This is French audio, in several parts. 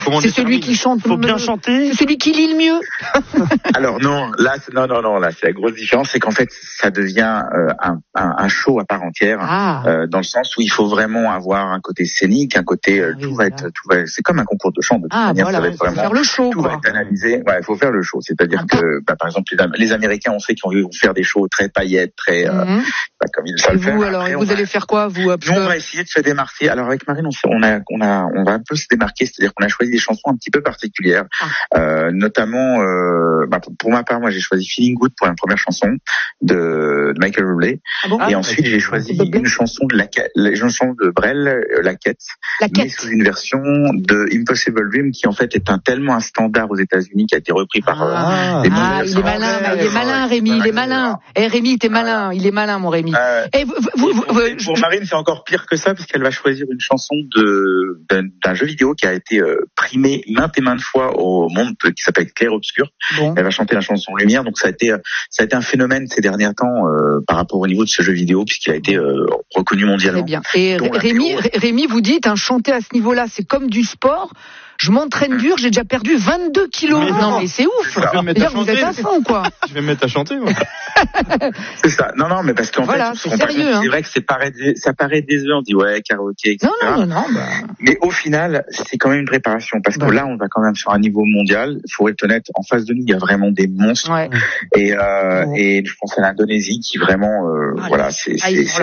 C'est celui qui chante. Faut bien chanter. C'est celui qui lit le mieux. Alors non, là c'est la grosse différence, c'est qu'en fait ça devient un show à part entière, dans le sens où il faut vraiment avoir un côté scénique, un côté c'est comme un concours de chant de toute manière, ça va être vraiment faire le show. Tout va être analysé. Ouais, il faut faire le show, c'est-à-dire que par exemple les Américains, on sait qu'ils vont faire des shows très paillettes, très comme ils savent faire. Vous alors, après, vous allez faire quoi vous? Nous on va essayer de se démarquer. Alors avec Marine, on va un peu se démarquer, c'est-à-dire qu'on a choisi des chansons un petit peu particulières, notamment pour ma part, moi j'ai choisi Feeling Good pour la première chanson de Michael Bublé, et ensuite j'ai choisi une chanson de Brel, La Quête, mais sous une version de Impossible Dream qui en fait est tellement un standard aux États-Unis, qui a été repris par il est malin, Rémi, il est malin. Rémi, t'es malin, il est malin, mon Rémi. Pour Marine, c'est encore pire que ça, puisqu'elle va choisir une chanson d'un jeu vidéo qui a été primé maintes et maintes fois au monde, qui s'appelle Clair Obscur. Elle va chanter la chanson Lumière, donc ça a été un phénomène ces derniers temps par rapport au niveau de ce jeu vidéo, puisqu'il a été reconnu mondialement. Très bien. Et Rémi, vous dites, chanter à ce niveau-là, c'est comme du sport. Je m'entraîne dur, j'ai déjà perdu 22 kilos. Non, mais c'est ouf. Vous êtes à fond, quoi. Je vais me mettre à chanter, moi. C'est ça. Non, mais parce qu'en fait, c'est sérieux, c'est vrai que ça paraît décevant. On dit, karaoké, etc. Non. Mais au final, c'est quand même une préparation. Parce que là, on va quand même sur un niveau mondial. Il faut être honnête, en face de nous, il y a vraiment des monstres. Et je pense à l'Indonésie qui vraiment, c'est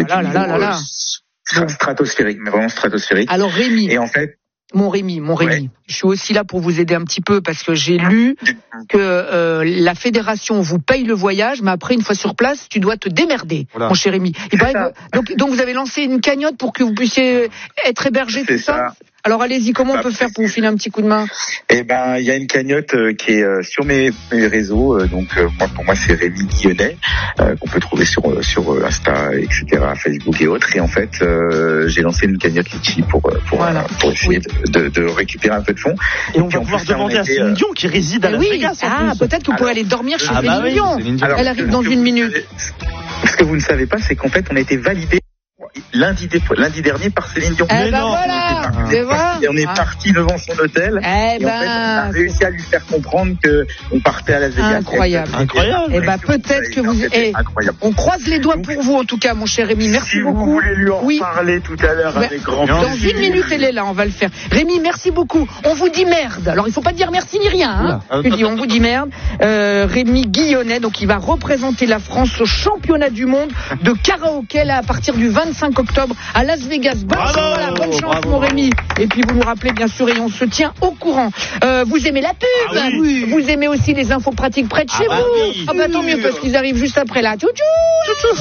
stratosphérique, mais vraiment stratosphérique. Alors, Rémi. Et en fait, Mon Rémi, je suis aussi là pour vous aider un petit peu parce que j'ai lu que la fédération vous paye le voyage, mais après une fois sur place, tu dois te démerder, mon cher Rémi. Donc vous avez lancé une cagnotte pour que vous puissiez être hébergé, tout ça. Alors allez-y, comment on peut faire pour vous filer un petit coup de main? Il y a une cagnotte qui est sur mes réseaux. Pour moi, c'est Rémi Guillonnet, qu'on peut trouver sur Insta, etc., Facebook et autres. Et en fait, j'ai lancé une cagnotte Litchi pour essayer de récupérer un peu de fonds. Et on va pouvoir demander à Céline Dion qui réside à Las Vegas. Peut-être que vous pourrez aller dormir chez Céline Dion. Elle arrive dans une minute. Ce que vous ne savez pas, c'est qu'en fait, on a été validé lundi dernier par Céline Dion. Et on est parti devant son hôtel. Et en fait, on a réussi à lui faire comprendre que on partait à Las Vegas. Incroyable. Peut-être que vous. On croise les doigts pour vous en tout cas, mon cher Rémi. Merci beaucoup. Si vous voulez lui en parler tout à l'heure avec grand plaisir. Dans une minute, elle est là. On va le faire. Rémi, merci beaucoup. On vous dit merde. Alors il faut pas dire merci ni rien. On vous dit merde. Rémi Guillonnet, donc il va représenter la France au championnat du monde de karaoké là à partir du 25 octobre à Las Vegas. Bonne chance, mon Rémi. Et puis vous nous rappelez bien sûr et on se tient au courant. Vous aimez la pub, vous aimez aussi les infos pratiques près de chez vous. Tant mieux parce qu'ils arrivent juste après là. Tchou tchou.